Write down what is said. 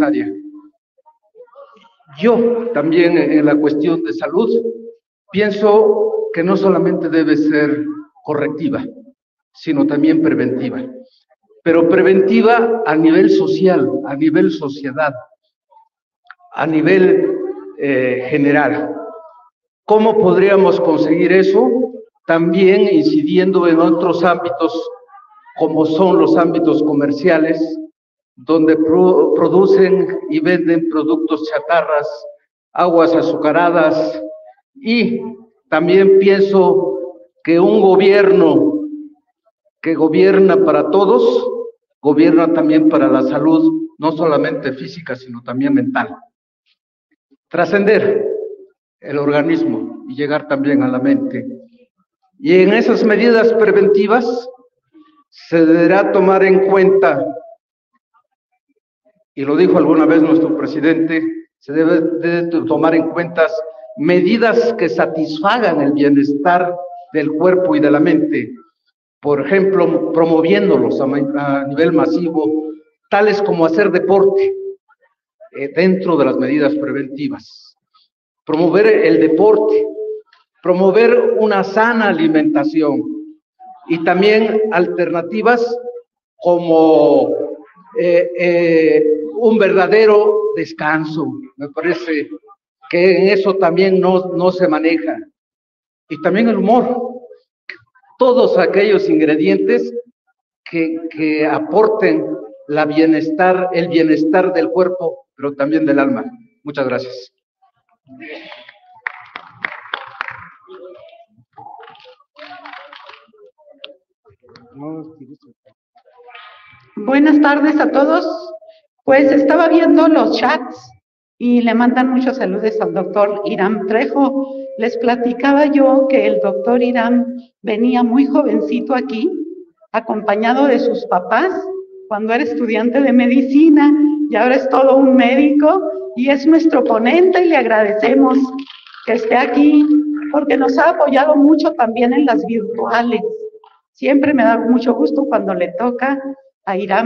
necesaria. Yo también en la cuestión de salud pienso que no solamente debe ser correctiva, sino también preventiva. Pero preventiva a nivel social, a nivel sociedad, a nivel general. ¿Cómo podríamos conseguir eso? También incidiendo en otros ámbitos, como son los ámbitos comerciales, donde producen y venden productos chatarras, aguas azucaradas, y también pienso que un gobierno que gobierna para todos, gobierna también para la salud, no solamente física, sino también mental. Trascender el organismo y llegar también a la mente. Y en esas medidas preventivas se deberá tomar en cuenta, y lo dijo alguna vez nuestro presidente, se debe tomar en cuenta medidas que satisfagan el bienestar del cuerpo y de la mente. Por ejemplo, promoviéndolos a nivel masivo, tales como hacer deporte dentro de las medidas preventivas. Promover el deporte, promover una sana alimentación y también alternativas como un verdadero descanso. Me parece que en eso también no se maneja. Y también el humor. Todos aquellos ingredientes que aporten el bienestar del cuerpo, pero también del alma. Muchas gracias. Buenas tardes a todos. Pues estaba viendo los chats y le mandan muchos saludos al doctor Irán Trejo. Les platicaba yo que el doctor Irán venía muy jovencito aquí, acompañado de sus papás, cuando era estudiante de medicina, y ahora es todo un médico, y es nuestro ponente, y le agradecemos que esté aquí, porque nos ha apoyado mucho también en las virtuales. Siempre me da mucho gusto cuando le toca a Irán